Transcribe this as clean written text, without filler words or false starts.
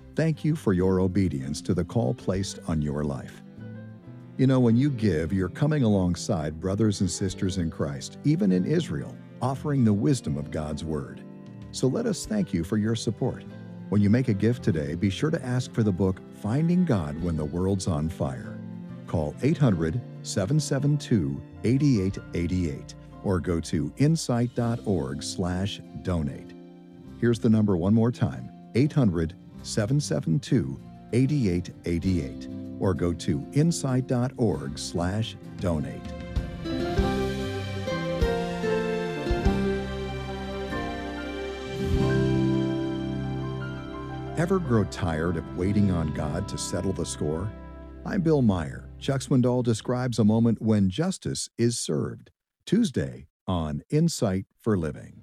Thank you for your obedience to the call placed on your life. You know, when you give, you're coming alongside brothers and sisters in Christ, even in Israel, offering the wisdom of God's Word. So let us thank you for your support. When you make a gift today, be sure to ask for the book Finding God When the World's on Fire. Call 800-772-8888 or go to insight.org/donate. Here's the number one more time, 800-772-8888 or go to insight.org/donate. Ever grow tired of waiting on God to settle the score? I'm Bill Meyer. Chuck Swindoll describes a moment when justice is served. Tuesday on Insight for Living.